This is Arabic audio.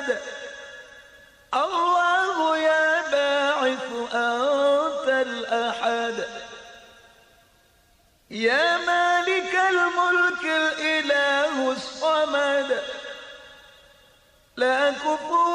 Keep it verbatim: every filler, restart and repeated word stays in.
أحد. الله يا باعث أنت الأحد، يا مالك الملك الإله الصمد، لا كفوا